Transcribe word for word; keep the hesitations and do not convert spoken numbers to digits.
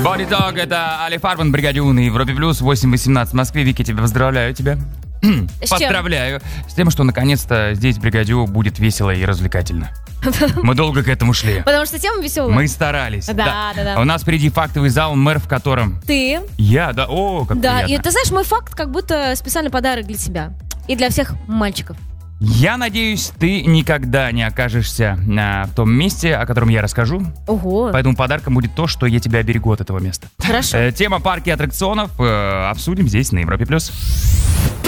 Body Talk, это Али Фарман, Бригадюн на Европе Плюс, восемь восемнадцать в Москве. Вики, тебя поздравляю тебя. С Поздравляю. С тем, что наконец-то здесь в Бригадю будет весело и развлекательно. Мы долго к этому шли. Потому что тема веселая. Мы старались. Да, да, да. А у нас впереди фактовый зал, мэр в котором... Ты. Я, да. О, как Да, приятно. и ты знаешь, мой факт как будто специальный подарок для тебя. И для всех мальчиков. Я надеюсь, ты никогда не окажешься а, в том месте, о котором я расскажу. Ого. Поэтому подарком будет то, что я тебя оберегу от этого места. Хорошо. Э, Тема парки и аттракционов э, обсудим здесь, на Европе+. плюс.